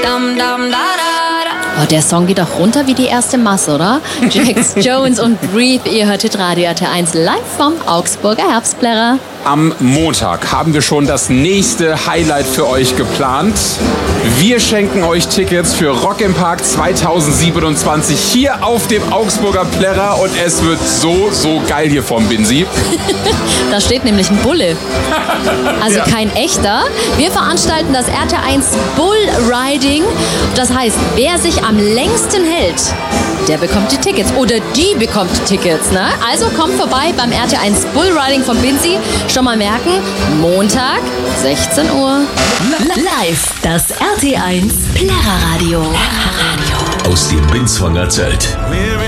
Dum, dum, da, da, da. Oh, der Song geht auch runter wie die erste Masse, oder? Jax Jones und Breathe, ihr hörtet Radio RT1 live vom Augsburger Herbstplärrer. Am Montag haben wir schon das nächste Highlight für euch geplant. Wir schenken euch Tickets für Rock im Park 2027 hier auf dem Augsburger Plärrer und es wird so geil hier vom Binsi. Da steht nämlich ein Bulle. Also Ja. kein echter. Wir veranstalten das RT1 Bull Riding. Das heißt, wer sich am längsten hält, der bekommt die Tickets. Oder die bekommt die Tickets. Ne? Also kommt vorbei beim RT1 Bull Riding vom Binsi. Schon mal merken, Montag, 16 Uhr. Live, das RT1 Plärrerradio. Aus dem Binswanger Zelt.